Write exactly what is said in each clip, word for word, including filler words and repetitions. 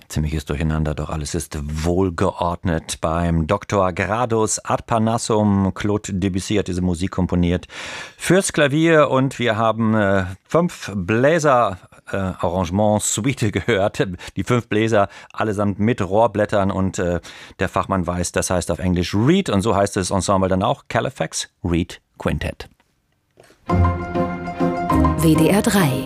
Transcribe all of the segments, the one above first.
Ziemliches Durcheinander, doch alles ist wohlgeordnet. Beim Doktor Gradus ad Parnassum, Claude Debussy hat diese Musik komponiert fürs Klavier und wir haben äh, fünf Bläser äh, Arrangements, Suite gehört. Die fünf Bläser allesamt mit Rohrblättern und äh, der Fachmann weiß, das heißt auf Englisch Reed und so heißt das Ensemble dann auch Calefax Reed Quintet. W D R drei.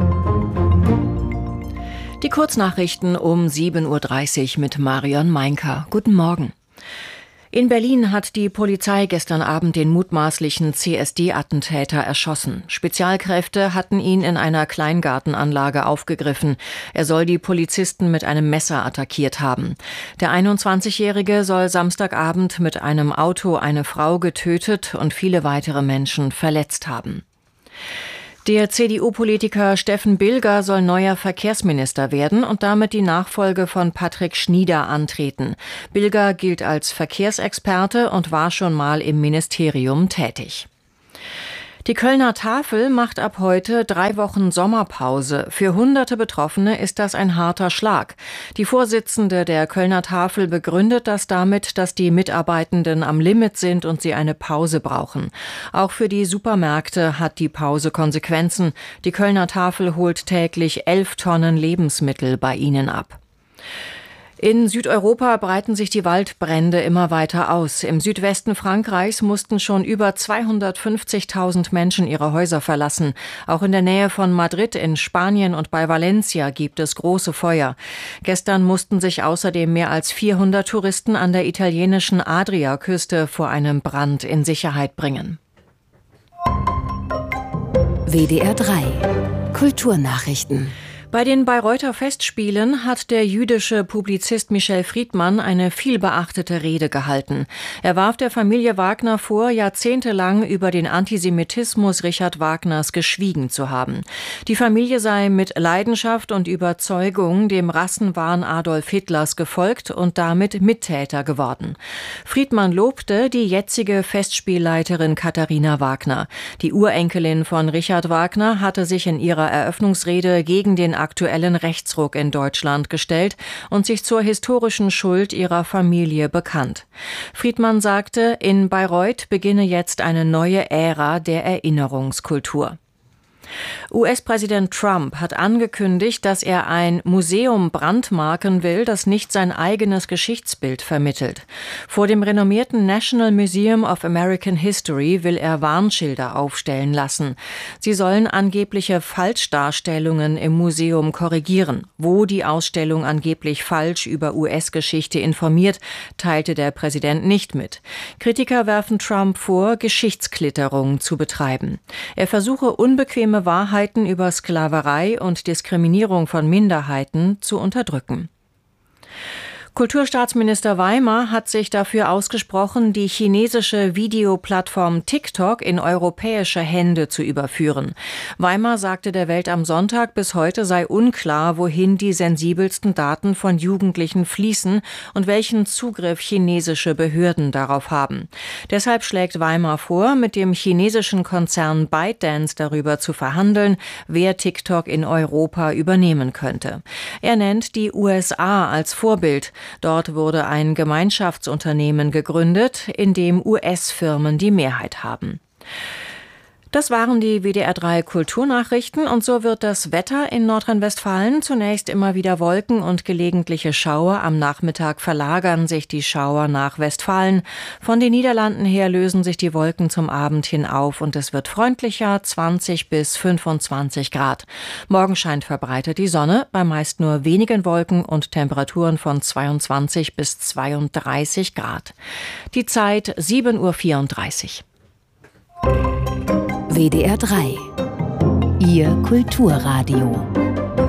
Die Kurznachrichten um sieben Uhr dreißig mit Marion Meinker. Guten Morgen. In Berlin hat die Polizei gestern Abend den mutmaßlichen C S D-Attentäter erschossen. Spezialkräfte hatten ihn in einer Kleingartenanlage aufgegriffen. Er soll die Polizisten mit einem Messer attackiert haben. Der einundzwanzigjährige soll Samstagabend mit einem Auto eine Frau getötet und viele weitere Menschen verletzt haben. Der C D U-Politiker Steffen Bilger soll neuer Verkehrsminister werden und damit die Nachfolge von Patrick Schnieder antreten. Bilger gilt als Verkehrsexperte und war schon mal im Ministerium tätig. Die Kölner Tafel macht ab heute drei Wochen Sommerpause. Für hunderte Betroffene ist das ein harter Schlag. Die Vorsitzende der Kölner Tafel begründet das damit, dass die Mitarbeitenden am Limit sind und sie eine Pause brauchen. Auch für die Supermärkte hat die Pause Konsequenzen. Die Kölner Tafel holt täglich elf Tonnen Lebensmittel bei ihnen ab. In Südeuropa breiten sich die Waldbrände immer weiter aus. Im Südwesten Frankreichs mussten schon über zweihundertfünfzigtausend Menschen ihre Häuser verlassen. Auch in der Nähe von Madrid in Spanien und bei Valencia gibt es große Feuer. Gestern mussten sich außerdem mehr als vierhundert Touristen an der italienischen Adriaküste vor einem Brand in Sicherheit bringen. W D R drei Kulturnachrichten. Bei den Bayreuther Festspielen hat der jüdische Publizist Michel Friedmann eine vielbeachtete Rede gehalten. Er warf der Familie Wagner vor, jahrzehntelang über den Antisemitismus Richard Wagners geschwiegen zu haben. Die Familie sei mit Leidenschaft und Überzeugung dem Rassenwahn Adolf Hitlers gefolgt und damit Mittäter geworden. Friedmann lobte die jetzige Festspielleiterin Katharina Wagner. Die Urenkelin von Richard Wagner hatte sich in ihrer Eröffnungsrede gegen den aktuellen Rechtsruck in Deutschland gestellt und sich zur historischen Schuld ihrer Familie bekannt. Friedmann sagte, in Bayreuth beginne jetzt eine neue Ära der Erinnerungskultur. U S-Präsident Trump hat angekündigt, dass er ein Museum brandmarken will, das nicht sein eigenes Geschichtsbild vermittelt. Vor dem renommierten National Museum of American History will er Warnschilder aufstellen lassen. Sie sollen angebliche Falschdarstellungen im Museum korrigieren. Wo die Ausstellung angeblich falsch über U S-Geschichte informiert, teilte der Präsident nicht mit. Kritiker werfen Trump vor, Geschichtsklitterung zu betreiben. Er versuche unbequeme Wahrheiten über Sklaverei und Diskriminierung von Minderheiten zu unterdrücken. Kulturstaatsminister Weimar hat sich dafür ausgesprochen, die chinesische Videoplattform TikTok in europäische Hände zu überführen. Weimar sagte der Welt am Sonntag, bis heute sei unklar, wohin die sensibelsten Daten von Jugendlichen fließen und welchen Zugriff chinesische Behörden darauf haben. Deshalb schlägt Weimar vor, mit dem chinesischen Konzern ByteDance darüber zu verhandeln, wer TikTok in Europa übernehmen könnte. Er nennt die U S A als Vorbild. Dort wurde ein Gemeinschaftsunternehmen gegründet, in dem U S-Firmen die Mehrheit haben. Das waren die W D R drei Kulturnachrichten und so wird das Wetter in Nordrhein-Westfalen zunächst immer wieder Wolken und gelegentliche Schauer. Am Nachmittag verlagern sich die Schauer nach Westfalen. Von den Niederlanden her lösen sich die Wolken zum Abend hin auf und es wird freundlicher, zwanzig bis fünfundzwanzig Grad. Morgen scheint verbreitet die Sonne, bei meist nur wenigen Wolken und Temperaturen von zweiundzwanzig bis zweiunddreißig Grad. Die Zeit sieben Uhr vierunddreißig. W D R drei. Ihr Kulturradio.